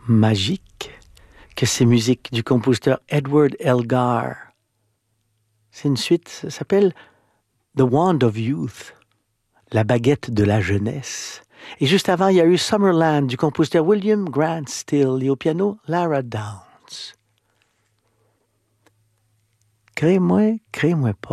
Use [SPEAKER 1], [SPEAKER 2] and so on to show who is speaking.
[SPEAKER 1] magique que ces musiques du compositeur Edward Elgar. C'est une suite, ça s'appelle The Wand of Youth, la baguette de la jeunesse. Et juste avant, il y a eu Summerland du compositeur William Grant Still et au piano Lara Downs. Crée-moi pas.